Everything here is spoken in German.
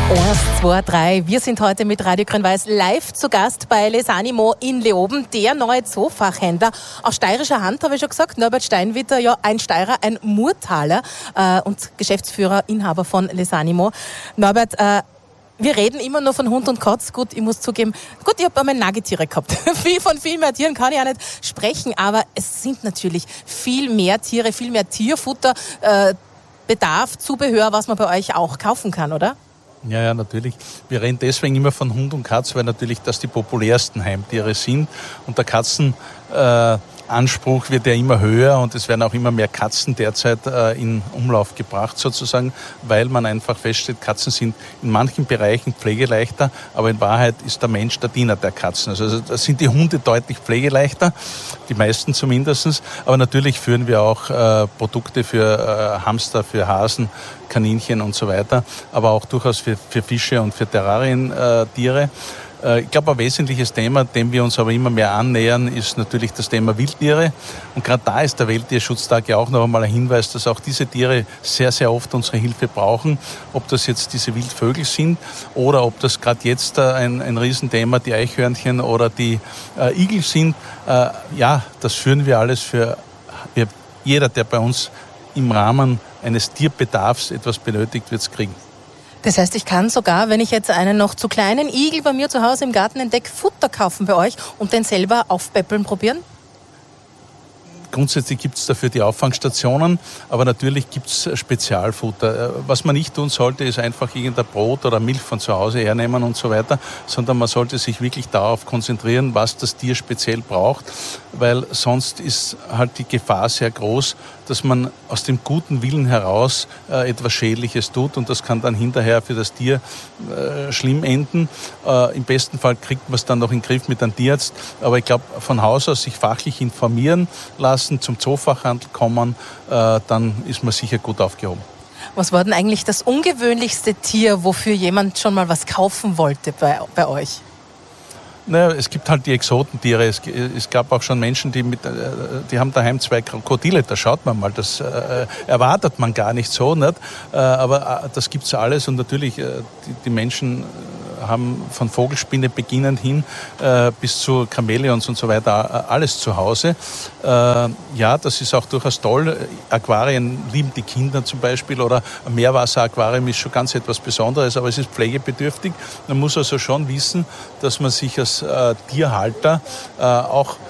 1, 2, 3. Wir sind heute mit Radio Grün-Weiß live zu Gast bei Lesanimo in Leoben, der neue Zoofachhändler. Aus steirischer Hand habe ich schon gesagt, Norbert Steinwitter, ja ein Steirer, ein Murtaler und Geschäftsführer, Inhaber von Lesanimo. Norbert, wir reden immer nur von Hund und Katz. Gut, ich muss zugeben, ich habe einmal Nagetiere gehabt. Von viel mehr Tieren kann ich ja nicht sprechen, aber es sind natürlich viel mehr Tiere, viel mehr Tierfutter, Bedarf, Zubehör, was man bei euch auch kaufen kann, oder? Ja, natürlich. Wir reden deswegen immer von Hund und Katz, weil natürlich das die populärsten Heimtiere sind. Und der Katzenanspruch wird ja immer höher und es werden auch immer mehr Katzen derzeit in Umlauf gebracht sozusagen, weil man einfach feststellt, Katzen sind in manchen Bereichen pflegeleichter, aber in Wahrheit ist der Mensch der Diener der Katzen. Also da sind die Hunde deutlich pflegeleichter, die meisten zumindest. Aber natürlich führen wir auch Produkte für Hamster, für Hasen, Kaninchen und so weiter, aber auch durchaus für Fische und für Terrarientiere. Ich glaube, ein wesentliches Thema, dem wir uns aber immer mehr annähern, ist natürlich das Thema Wildtiere. Und gerade da ist der Welttierschutztag ja auch noch einmal ein Hinweis, dass auch diese Tiere sehr, sehr oft unsere Hilfe brauchen. Ob das jetzt diese Wildvögel sind oder ob das gerade jetzt ein Riesenthema, die Eichhörnchen oder die Igel sind. Ja, das führen wir alles für jeder, der bei uns im Rahmen eines Tierbedarfs etwas benötigt, wird es kriegen. Das heißt, ich kann sogar, wenn ich jetzt einen noch zu kleinen Igel bei mir zu Hause im Garten entdecke, Futter kaufen bei euch und den selber aufpäppeln probieren? Grundsätzlich gibt es dafür die Auffangstationen, aber natürlich gibt es Spezialfutter. Was man nicht tun sollte, ist einfach irgendein Brot oder Milch von zu Hause hernehmen und so weiter, sondern man sollte sich wirklich darauf konzentrieren, was das Tier speziell braucht, weil sonst ist halt die Gefahr sehr groß, dass man aus dem guten Willen heraus etwas Schädliches tut und das kann dann hinterher für das Tier schlimm enden. Im besten Fall kriegt man es dann noch in den Griff mit einem Tierarzt, aber ich glaube, von Haus aus sich fachlich informieren lassen, zum Zoofachhandel kommen, dann ist man sicher gut aufgehoben. Was war denn eigentlich das ungewöhnlichste Tier, wofür jemand schon mal was kaufen wollte bei euch? Naja, es gibt halt die Exotentiere. Es gab auch schon Menschen, die haben daheim 2 Krokodile. Da schaut man mal, das erwartet man gar nicht so, nicht? Aber das gibt's alles und natürlich die Menschen haben von Vogelspinne beginnend hin bis zu Chamäleons und so weiter alles zu Hause. Ja, das ist auch durchaus toll. Aquarien lieben die Kinder zum Beispiel oder ein Meerwasseraquarium ist schon ganz etwas Besonderes, aber es ist pflegebedürftig. Man muss also schon wissen, dass man sich als Tierhalter auch